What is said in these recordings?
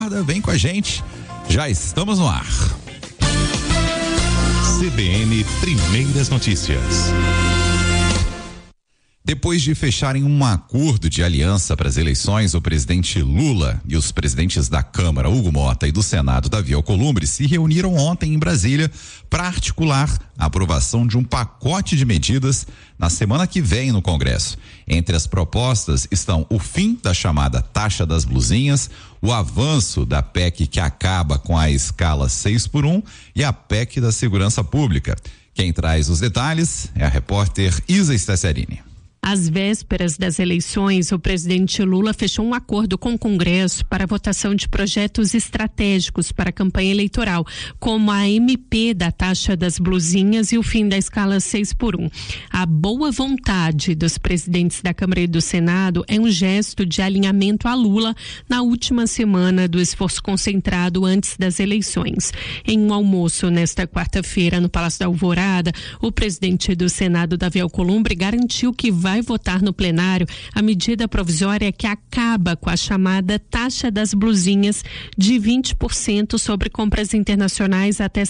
Vem com a gente, já estamos no ar. CBN Primeiras Notícias. Depois de fecharem um acordo de aliança para as eleições, o presidente Lula e os presidentes da Câmara, Hugo Mota, e do Senado, Davi Alcolumbre, se reuniram ontem em Brasília para articular a aprovação de um pacote de medidas na semana que vem no Congresso. Entre as propostas estão o fim da chamada taxa das blusinhas, o avanço da PEC que acaba com a escala 6x1 e a PEC da segurança pública. Quem traz os detalhes é a repórter Isa Stesserini. Às vésperas das eleições, o presidente Lula fechou um acordo com o Congresso para a votação de projetos estratégicos para a campanha eleitoral, como a MP da taxa das blusinhas e o fim da escala 6x1. A boa vontade dos presidentes da Câmara e do Senado é um gesto de alinhamento a Lula na última semana do esforço concentrado antes das eleições. Em um almoço nesta quarta-feira no Palácio da Alvorada, o presidente do Senado, Davi Alcolumbre, garantiu que vai votar no plenário a medida provisória que acaba com a chamada taxa das blusinhas de 20% sobre compras internacionais até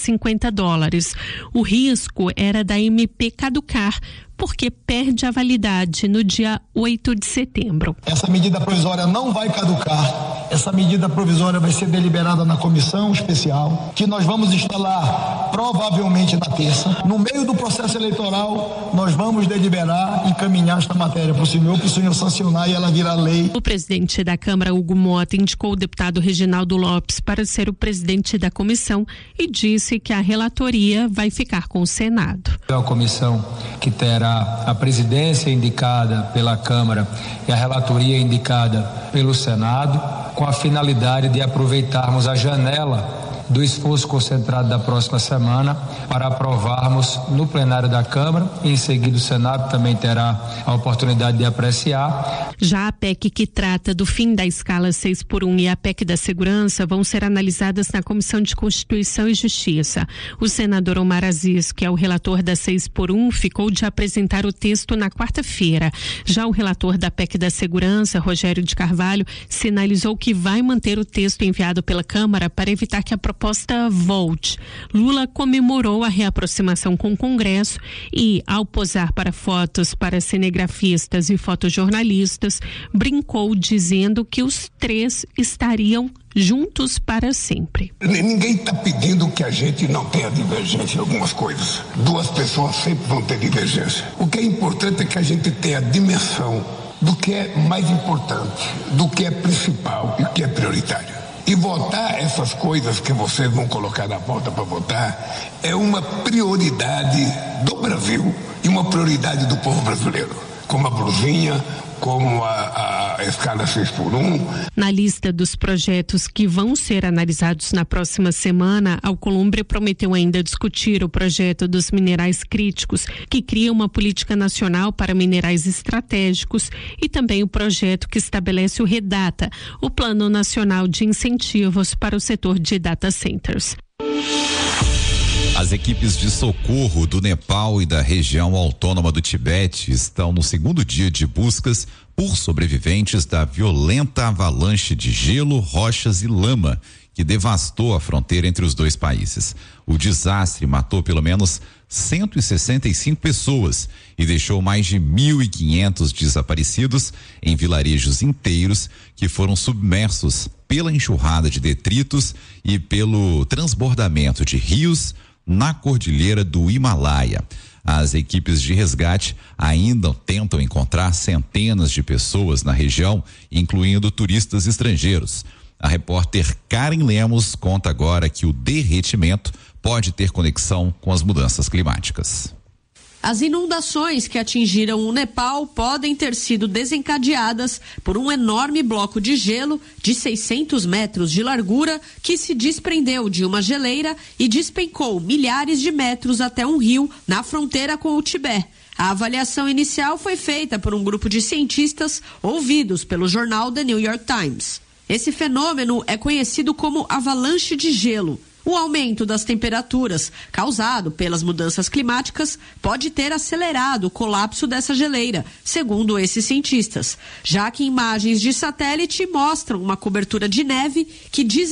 $50. O risco era da MP caducar, porque perde a validade no dia 8 de setembro. Essa medida provisória não vai caducar. Essa medida provisória vai ser deliberada na comissão especial, que nós vamos instalar provavelmente na terça. No meio do processo eleitoral, nós vamos deliberar e encaminhar esta matéria para o senhor sancionar e ela virar lei. O presidente da Câmara, Hugo Mota, indicou o deputado Reginaldo Lopes para ser o presidente da comissão e disse que a relatoria vai ficar com o Senado. A comissão que terá a presidência indicada pela Câmara e a relatoria indicada pelo Senado, com a finalidade de aproveitarmos a janela do esforço concentrado da próxima semana para aprovarmos no plenário da Câmara e em seguida o Senado também terá a oportunidade de apreciar. Já a PEC que trata do fim da escala 6x1 e a PEC da segurança vão ser analisadas na Comissão de Constituição e Justiça. O senador Omar Aziz, que é o relator da 6x1, ficou de apresentar o texto na quarta-feira. Já o relator da PEC da segurança, Rogério de Carvalho, sinalizou que vai manter o texto enviado pela Câmara para evitar que a proposta volte. Lula comemorou a reaproximação com o Congresso e, ao posar para fotos para cinegrafistas e fotojornalistas, brincou dizendo que os três estariam juntos para sempre. Ninguém está pedindo que a gente não tenha divergência em algumas coisas. Duas pessoas sempre vão ter divergência. O que é importante é que a gente tenha a dimensão do que é mais importante, do que é principal e o que é prioritário. E votar essas coisas que vocês vão colocar na pauta para votar é uma prioridade do Brasil e uma prioridade do povo brasileiro, como a blusinha, como a escala 6x1. Na lista dos projetos que vão ser analisados na próxima semana, Alcolumbre prometeu ainda discutir o projeto dos minerais críticos, que cria uma política nacional para minerais estratégicos, e também o projeto que estabelece o REDATA, o Plano Nacional de Incentivos para o setor de data centers. As equipes de socorro do Nepal e da região autônoma do Tibete estão no segundo dia de buscas por sobreviventes da violenta avalanche de gelo, rochas e lama que devastou a fronteira entre os dois países. O desastre matou pelo menos 165 pessoas e deixou mais de 1.500 desaparecidos em vilarejos inteiros que foram submersos pela enxurrada de detritos e pelo transbordamento de rios na cordilheira do Himalaia. As equipes de resgate ainda tentam encontrar centenas de pessoas na região, incluindo turistas estrangeiros. A repórter Karen Lemos conta agora que o derretimento pode ter conexão com as mudanças climáticas. As inundações que atingiram o Nepal podem ter sido desencadeadas por um enorme bloco de gelo de 600 metros de largura que se desprendeu de uma geleira e despencou milhares de metros até um rio na fronteira com o Tibete. A avaliação inicial foi feita por um grupo de cientistas ouvidos pelo jornal The New York Times. Esse fenômeno é conhecido como avalanche de gelo. O aumento das temperaturas, causado pelas mudanças climáticas, pode ter acelerado o colapso dessa geleira, segundo esses cientistas, já que imagens de satélite mostram uma cobertura de neve que